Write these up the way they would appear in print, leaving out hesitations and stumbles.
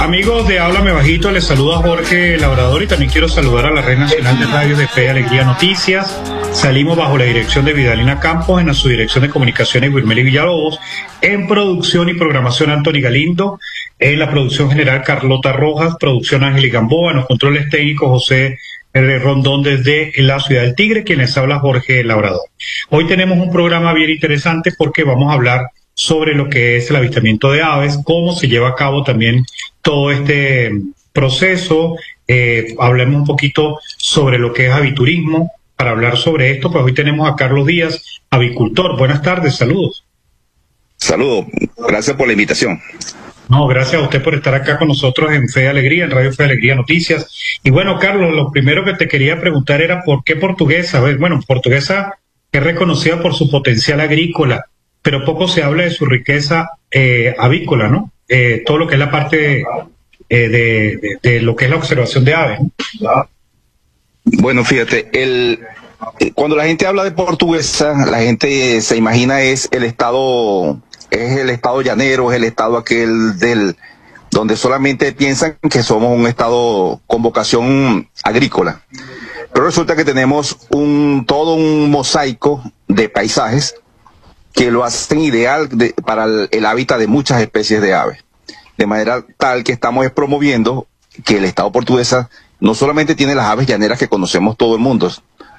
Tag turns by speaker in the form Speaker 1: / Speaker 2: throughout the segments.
Speaker 1: Amigos de Háblame Bajito, les saluda Jorge Labrador y también quiero saludar a la Red Nacional de Radio de Fe y Alegría Noticias. Salimos bajo la dirección de Vidalina Campos, en la subdirección de comunicaciones Wilmely Villalobos, en producción y programación Anthony Galindo, en la producción general Carlota Rojas, producción Ángel Gamboa, en los controles técnicos José R. Rondón desde la ciudad del Tigre, quienes habla Jorge Labrador. Hoy tenemos un programa bien interesante porque vamos a hablar sobre lo que es el avistamiento de aves, cómo se lleva a cabo también todo este proceso. Hablemos un poquito sobre lo que es aviturismo. Para hablar sobre esto, pues hoy tenemos a Carlos Díaz, avicultor. Buenas tardes, saludos.
Speaker 2: Saludos, gracias por la invitación.
Speaker 1: No, gracias a usted por estar acá con nosotros en Fe y Alegría, en Radio Fe y Alegría Noticias. Y bueno, Carlos, lo primero que te quería preguntar era ¿por qué Portuguesa? Bueno, Portuguesa es reconocida por su potencial agrícola, pero poco se habla de su riqueza avícola, ¿no? Todo lo que es la parte de lo que es la observación de aves, ¿no?
Speaker 2: Bueno, fíjate, cuando la gente habla de Portuguesa, la gente se imagina es el estado llanero, es el estado aquel donde solamente piensan que somos un estado con vocación agrícola. Pero resulta que tenemos todo un mosaico de paisajes que lo hacen ideal para el hábitat de muchas especies de aves. De manera tal que estamos promoviendo que el estado Portuguesa no solamente tiene las aves llaneras que conocemos todo el mundo,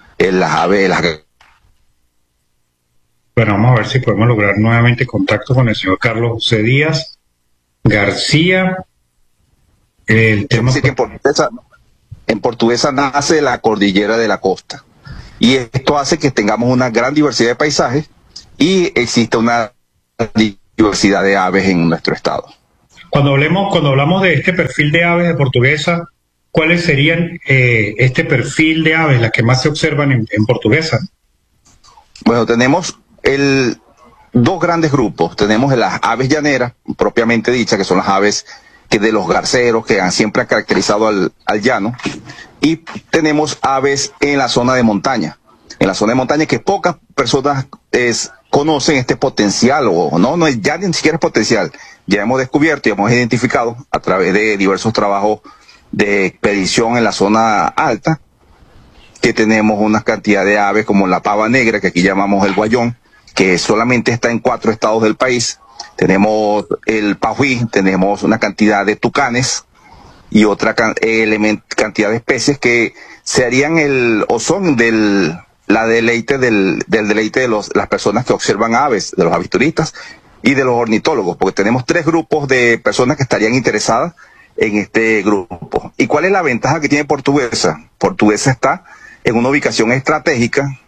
Speaker 1: Bueno, vamos a ver si podemos lograr nuevamente contacto con el señor Carlos José Díaz García. El tema
Speaker 2: que en Portuguesa nace la cordillera de la costa. Y esto hace que tengamos una gran diversidad de paisajes y existe una diversidad de aves en nuestro estado.
Speaker 1: Cuando hablamos de este perfil de aves de Portuguesa, ¿cuáles serían este perfil de aves, las que más se observan en Portuguesa?
Speaker 2: Bueno, tenemos dos grandes grupos. Tenemos las aves llaneras, propiamente dichas, que son las aves que de los garceros, que siempre han caracterizado al llano. Y tenemos aves en la zona de montaña. En la zona de montaña que pocas personas conocen este potencial, ya ni siquiera es potencial. Ya hemos descubierto y hemos identificado a través de diversos trabajos de expedición en la zona alta, que tenemos una cantidad de aves como la pava negra, que aquí llamamos el guayón, que solamente está en 4 estados del país. Tenemos el pajuí, tenemos una cantidad de tucanes y otra cantidad de especies que serían o son del deleite de las personas que observan aves, de los avituristas y de los ornitólogos, porque tenemos 3 grupos de personas que estarían interesadas en este grupo. ¿Y cuál es la ventaja que tiene Portuguesa? Portuguesa está en una ubicación estratégica,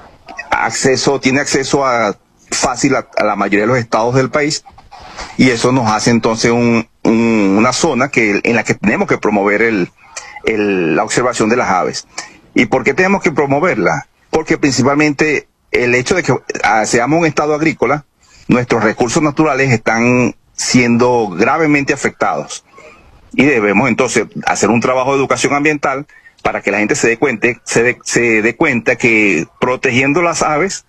Speaker 2: tiene acceso fácil a la mayoría de los estados del país, y eso nos hace entonces una zona en la que tenemos que promover la observación de las aves. ¿Y por qué tenemos que promoverla? Porque principalmente el hecho de que seamos un estado agrícola, nuestros recursos naturales están siendo gravemente afectados. Y debemos entonces hacer un trabajo de educación ambiental para que la gente se dé cuenta que protegiendo las aves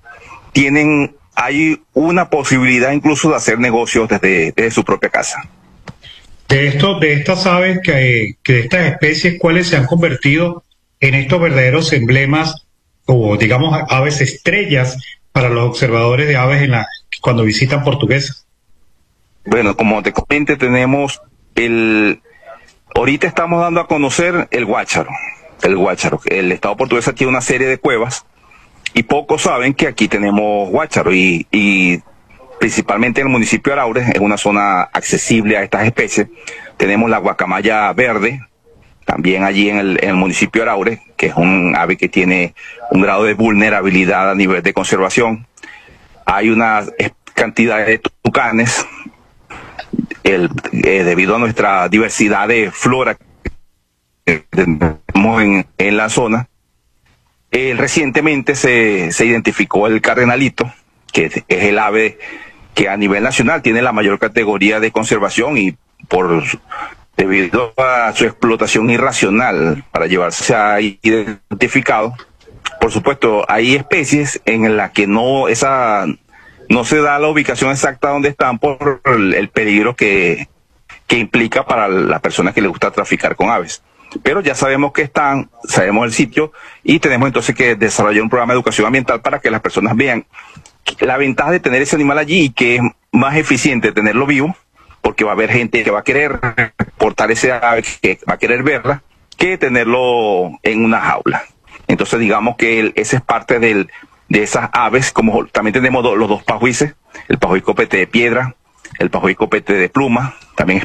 Speaker 2: hay una posibilidad incluso de hacer negocios desde su propia casa.
Speaker 1: De estas aves, de estas especies, ¿cuáles se han convertido en estos verdaderos emblemas o digamos aves estrellas para los observadores de aves cuando visitan Portuguesa?
Speaker 2: Bueno, como te comenté, tenemos ahorita estamos dando a conocer el guácharo. El estado Portuguesa tiene una serie de cuevas y pocos saben que aquí tenemos guácharo y principalmente en el municipio de Araures, es una zona accesible a estas especies. Tenemos la guacamaya verde, también allí en el municipio de Araures, que es un ave que tiene un grado de vulnerabilidad a nivel de conservación. Hay una cantidad de tucanes, debido a nuestra diversidad de flora que tenemos en la zona. Recientemente se identificó el cardenalito, que es el ave que a nivel nacional tiene la mayor categoría de conservación y debido a su explotación irracional para llevarse a identificado. Por supuesto, hay especies en las que no se da la ubicación exacta donde están por el peligro que que implica para la persona que le gusta traficar con aves. Pero ya sabemos que están, sabemos el sitio y tenemos entonces que desarrollar un programa de educación ambiental para que las personas vean la ventaja de tener ese animal allí y que es más eficiente tenerlo vivo, porque va a haber gente que va a querer portar ese ave, que va a querer verla, que tenerlo en una jaula. Entonces digamos que ese es parte de esas aves, como también tenemos los dos pajuices, el pajuí copete de piedra, el pajuí copete de pluma, también